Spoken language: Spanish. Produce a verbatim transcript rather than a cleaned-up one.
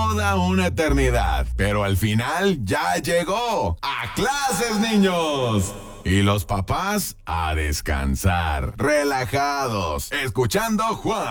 toda una eternidad, pero al final ya llegó. ¡A clases, niños! Y los papás a descansar, relajados, escuchando Juan